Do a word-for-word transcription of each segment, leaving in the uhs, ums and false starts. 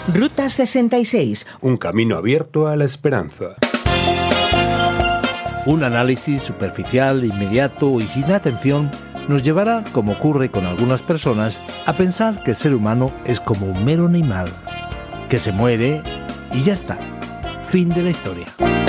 Ruta sesenta y seis. Un camino abierto a la esperanza. Un análisis superficial, inmediato y sin atención nos llevará, como ocurre con algunas personas, a pensar que el ser humano es como un mero animal, que se muere y ya está. Fin de la historia.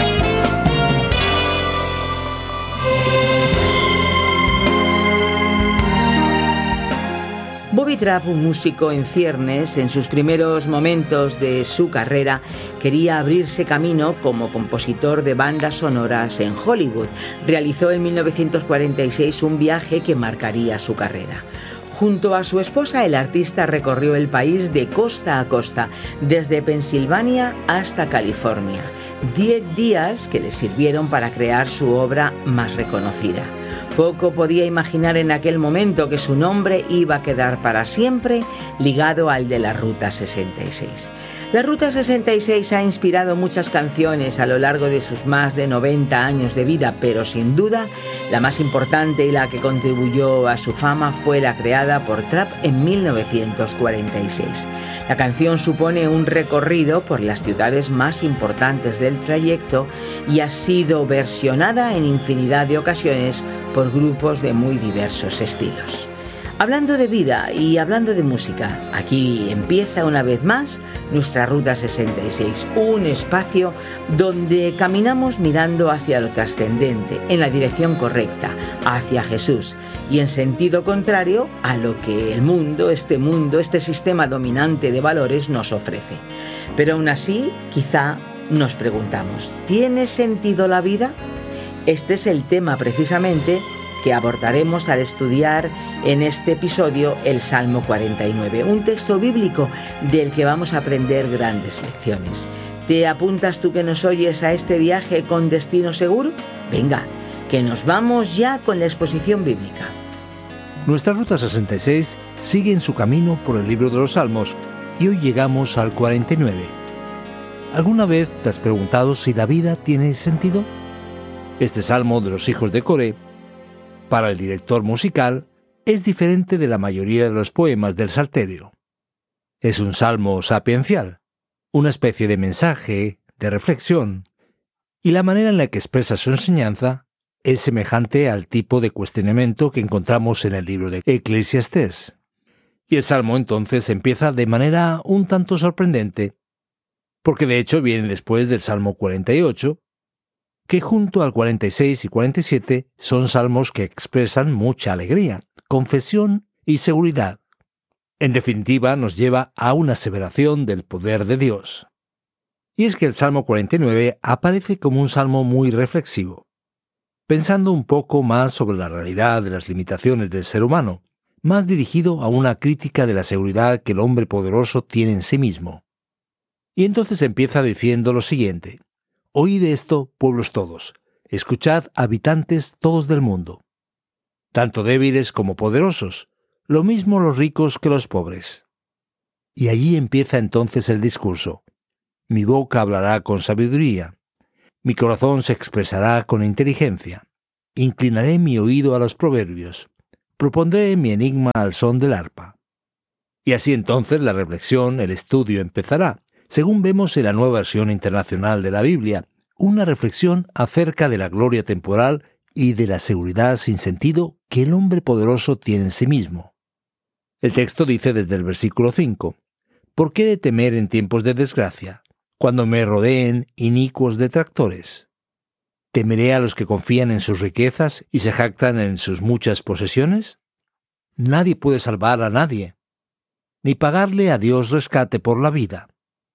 Bobby Trapp, un músico en ciernes, en sus primeros momentos de su carrera, quería abrirse camino como compositor de bandas sonoras en Hollywood. Realizó en mil novecientos cuarenta y seis un viaje que marcaría su carrera. Junto a su esposa, el artista recorrió el país de costa a costa, desde Pensilvania hasta California. Diez días que le sirvieron para crear su obra más reconocida. Poco podía imaginar en aquel momento que su nombre iba a quedar para siempre ligado al de la Ruta sesenta y seis. La Ruta sesenta y seis ha inspirado muchas canciones a lo largo de sus más de noventa años de vida, pero sin duda la más importante y la que contribuyó a su fama fue la creada por Trapp en mil novecientos cuarenta y seis. La canción supone un recorrido por las ciudades más importantes del trayecto y ha sido versionada en infinidad de ocasiones por grupos de muy diversos estilos. Hablando de vida y hablando de música, aquí empieza una vez más nuestra Ruta sesenta y seis, un espacio donde caminamos mirando hacia lo trascendente, en la dirección correcta, hacia Jesús, y en sentido contrario a lo que el mundo, este mundo, este sistema dominante de valores nos ofrece. Pero aún así, quizá nos preguntamos, ¿tiene sentido la vida? Este es el tema precisamente que abordaremos al estudiar en este episodio el Salmo cuarenta y nueve, un texto bíblico del que vamos a aprender grandes lecciones. ¿Te apuntas tú que nos oyes a este viaje con destino seguro? Venga, que nos vamos ya con la exposición bíblica. Nuestra Ruta sesenta y seis sigue en su camino por el libro de los Salmos y hoy llegamos al cuarenta y nueve. ¿Alguna vez te has preguntado si la vida tiene sentido? Este salmo de los hijos de Coré, para el director musical, es diferente de la mayoría de los poemas del Salterio. Es un salmo sapiencial, una especie de mensaje, de reflexión, y la manera en la que expresa su enseñanza es semejante al tipo de cuestionamiento que encontramos en el libro de Eclesiastés. Y el salmo entonces empieza de manera un tanto sorprendente, porque de hecho viene después del Salmo cuarenta y ocho, que junto al cuarenta y seis y cuarenta y siete son salmos que expresan mucha alegría, confesión y seguridad. En definitiva, nos lleva a una aseveración del poder de Dios. Y es que el Salmo cuarenta y nueve aparece como un salmo muy reflexivo, pensando un poco más sobre la realidad de las limitaciones del ser humano, más dirigido a una crítica de la seguridad que el hombre poderoso tiene en sí mismo. Y entonces empieza diciendo lo siguiente: Oíd esto, pueblos todos, escuchad, habitantes todos del mundo, tanto débiles como poderosos, lo mismo los ricos que los pobres. Y allí empieza entonces el discurso. Mi boca hablará con sabiduría, mi corazón se expresará con inteligencia, inclinaré mi oído a los proverbios, propondré mi enigma al son del arpa. Y así entonces la reflexión, el estudio empezará, según vemos en la nueva versión internacional de la Biblia, una reflexión acerca de la gloria temporal y de la seguridad sin sentido que el hombre poderoso tiene en sí mismo. El texto dice desde el versículo cinco, ¿por qué he de temer en tiempos de desgracia, cuando me rodeen inicuos detractores? ¿Temeré a los que confían en sus riquezas y se jactan en sus muchas posesiones? Nadie puede salvar a nadie, ni pagarle a Dios rescate por la vida.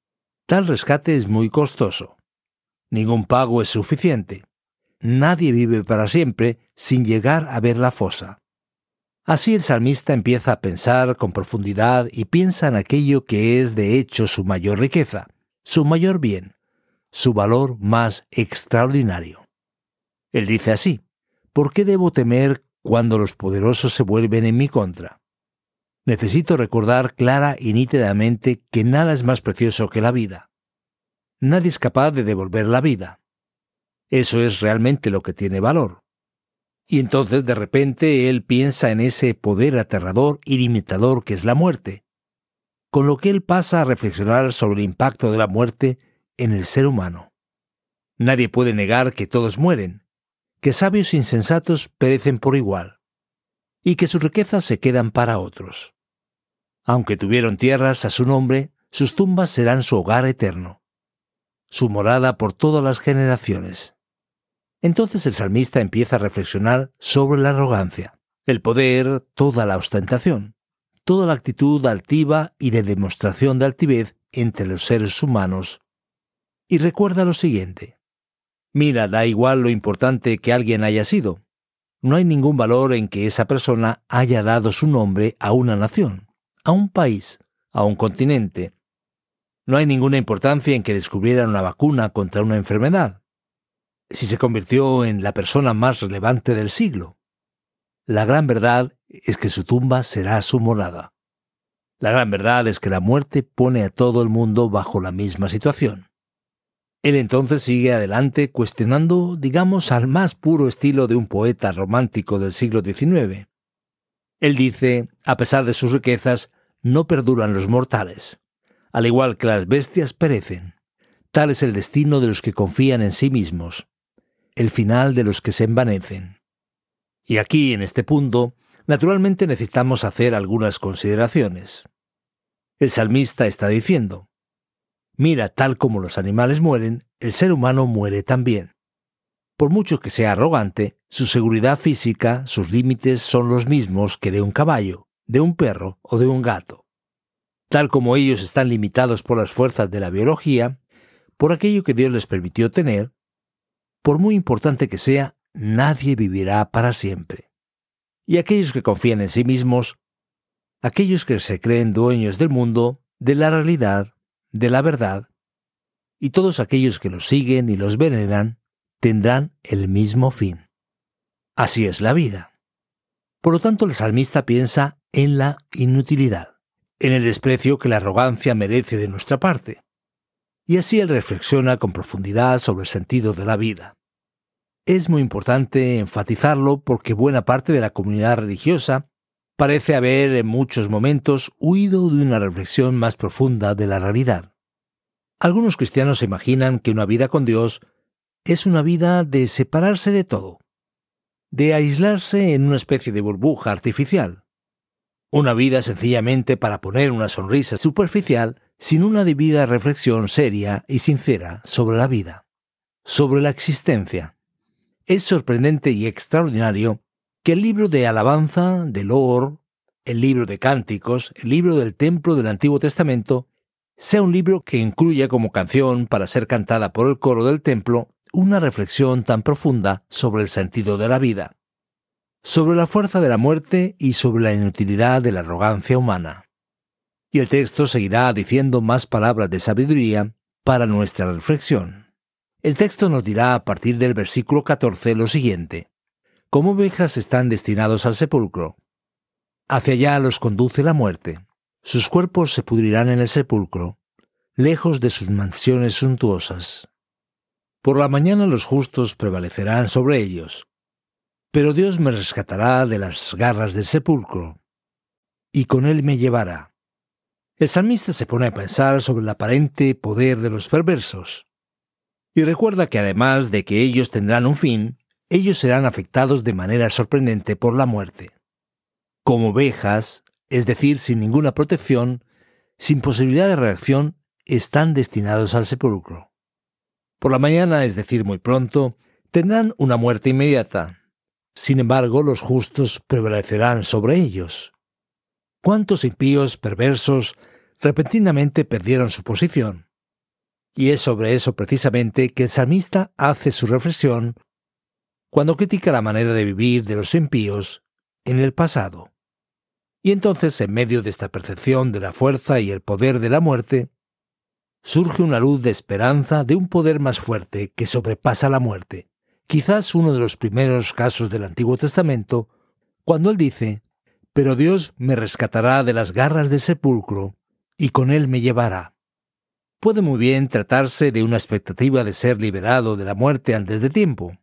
Tal rescate es muy costoso. Ningún pago es suficiente. Nadie vive para siempre sin llegar a ver la fosa. Así el salmista empieza a pensar con profundidad y piensa en aquello que es de hecho su mayor riqueza, su mayor bien, su valor más extraordinario. Él dice así: ¿por qué debo temer cuando los poderosos se vuelven en mi contra? Necesito recordar clara y nítidamente que nada es más precioso que la vida. Nadie es capaz de devolver la vida. Eso es realmente lo que tiene valor. Y entonces de repente él piensa en ese poder aterrador y limitador que es la muerte. con lo que él pasa a reflexionar sobre el impacto de la muerte en el ser humano. Nadie puede negar que todos mueren, que sabios e insensatos perecen por igual, y que sus riquezas se quedan para otros. Aunque tuvieron tierras a su nombre, sus tumbas serán su hogar eterno, su morada por todas las generaciones. Entonces el salmista empieza a reflexionar sobre la arrogancia, el poder, toda la ostentación, toda la actitud altiva y de demostración de altivez entre los seres humanos. Y recuerda lo siguiente: mira, da igual lo importante que alguien haya sido. No hay ningún valor en que esa persona haya dado su nombre a una nación, a un país, a un continente. No hay ninguna importancia en que descubrieran una vacuna contra una enfermedad, si se convirtió en la persona más relevante del siglo. La gran verdad es que su tumba será su morada. La gran verdad es que la muerte pone a todo el mundo bajo la misma situación. Él entonces sigue adelante cuestionando, digamos, al más puro estilo de un poeta romántico del siglo diecinueve. Él dice, a pesar de sus riquezas, no perduran los mortales. Al igual que las bestias perecen. Tal es el destino de los que confían en sí mismos, el final de los que se envanecen. Y aquí, en este punto, naturalmente necesitamos hacer algunas consideraciones. El salmista está diciendo, mira, tal como los animales mueren, el ser humano muere también. Por mucho que sea arrogante, su seguridad física, sus límites son los mismos que de un caballo, de un perro o de un gato. Tal como ellos están limitados por las fuerzas de la biología, por aquello que Dios les permitió tener, por muy importante que sea, nadie vivirá para siempre. Y aquellos que confían en sí mismos, aquellos que se creen dueños del mundo, de la realidad, de la verdad, y todos aquellos que los siguen y los veneran, tendrán el mismo fin. Así es la vida. Por lo tanto, el salmista piensa en la inutilidad, en el desprecio que la arrogancia merece de nuestra parte. Y así él reflexiona con profundidad sobre el sentido de la vida. Es muy importante enfatizarlo porque buena parte de la comunidad religiosa parece haber en muchos momentos huido de una reflexión más profunda de la realidad. Algunos cristianos se imaginan que una vida con Dios es una vida de separarse de todo, de aislarse en una especie de burbuja artificial. Una vida sencillamente para poner una sonrisa superficial sin una debida reflexión seria y sincera sobre la vida, sobre la existencia. Es sorprendente y extraordinario que el libro de alabanza, de loor, el libro de cánticos, el libro del templo del Antiguo Testamento, sea un libro que incluya como canción para ser cantada por el coro del templo una reflexión tan profunda sobre el sentido de la vida, sobre la fuerza de la muerte y sobre la inutilidad de la arrogancia humana. Y el texto seguirá diciendo más palabras de sabiduría para nuestra reflexión. El texto nos dirá a partir del versículo catorce lo siguiente: como ovejas están destinados al sepulcro. Hacia allá los conduce la muerte. Sus cuerpos se pudrirán en el sepulcro, lejos de sus mansiones suntuosas. Por la mañana los justos prevalecerán sobre ellos. Pero Dios me rescatará de las garras del sepulcro, y con él me llevará. El salmista se pone a pensar sobre el aparente poder de los perversos, y recuerda que además de que ellos tendrán un fin, ellos serán afectados de manera sorprendente por la muerte. Como ovejas, es decir, sin ninguna protección, sin posibilidad de reacción, están destinados al sepulcro. Por la mañana, es decir, muy pronto, tendrán una muerte inmediata. Sin embargo, los justos prevalecerán sobre ellos. ¿Cuántos impíos perversos repentinamente perdieron su posición? Y es sobre eso precisamente que el salmista hace su reflexión cuando critica la manera de vivir de los impíos en el pasado. Y entonces, en medio de esta percepción de la fuerza y el poder de la muerte, surge una luz de esperanza de un poder más fuerte que sobrepasa la muerte. Quizás uno de los primeros casos del Antiguo Testamento, cuando él dice: «Pero Dios me rescatará de las garras del sepulcro, y con él me llevará». Puede muy bien tratarse de una expectativa de ser liberado de la muerte antes de tiempo,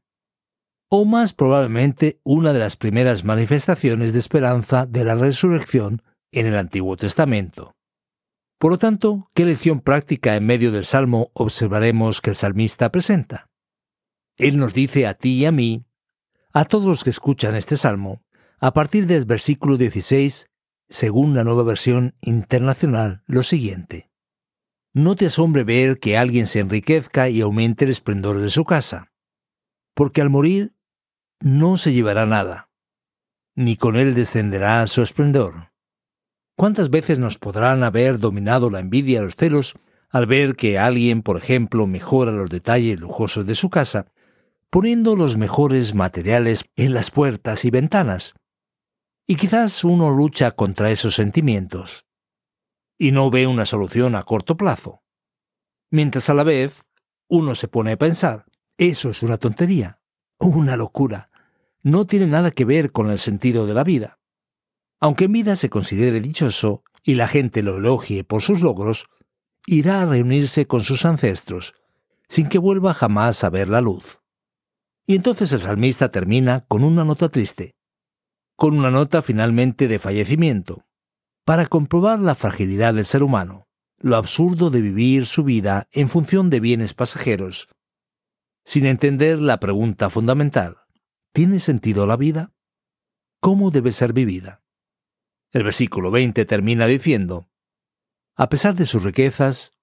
o más probablemente una de las primeras manifestaciones de esperanza de la resurrección en el Antiguo Testamento. Por lo tanto, ¿qué lección práctica en medio del Salmo observaremos que el salmista presenta? Él nos dice a ti y a mí, a todos los que escuchan este Salmo, a partir del versículo dieciséis, según la Nueva Versión Internacional, lo siguiente. No te asombre ver que alguien se enriquezca y aumente el esplendor de su casa, porque al morir no se llevará nada, ni con él descenderá su esplendor. ¿Cuántas veces nos podrán haber dominado la envidia y los celos al ver que alguien, por ejemplo, mejora los detalles lujosos de su casa, poniendo los mejores materiales en las puertas y ventanas? Y quizás uno lucha contra esos sentimientos y no ve una solución a corto plazo, mientras a la vez uno se pone a pensar, eso es una tontería, una locura, no tiene nada que ver con el sentido de la vida. Aunque en vida se considere dichoso y la gente lo elogie por sus logros, irá a reunirse con sus ancestros, sin que vuelva jamás a ver la luz. Y entonces el salmista termina con una nota triste, con una nota finalmente de fallecimiento, para comprobar la fragilidad del ser humano, lo absurdo de vivir su vida en función de bienes pasajeros, sin entender la pregunta fundamental, ¿tiene sentido la vida? ¿Cómo debe ser vivida? El versículo veinte termina diciendo, a pesar de sus riquezas,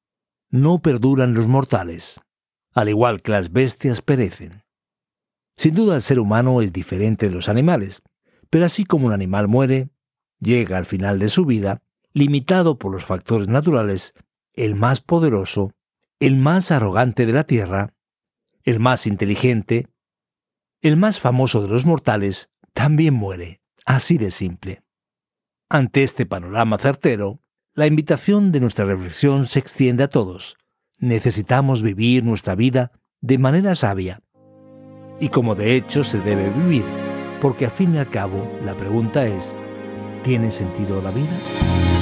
no perduran los mortales, al igual que las bestias perecen. Sin duda el ser humano es diferente de los animales, pero así como un animal muere, llega al final de su vida, limitado por los factores naturales, el más poderoso, el más arrogante de la tierra, el más inteligente, el más famoso de los mortales, también muere, así de simple. Ante este panorama certero, la invitación de nuestra reflexión se extiende a todos. Necesitamos vivir nuestra vida de manera sabia, y como de hecho se debe vivir, porque al fin y al cabo la pregunta es, ¿tiene sentido la vida?